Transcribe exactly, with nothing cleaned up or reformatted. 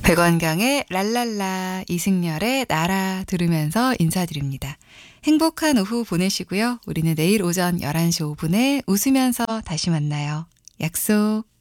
백원경의 랄랄라, 이승열의 나라 들으면서 인사드립니다. 행복한 오후 보내시고요. 우리는 내일 오전 열한 시 오 분에 웃으면서 다시 만나요. 약속.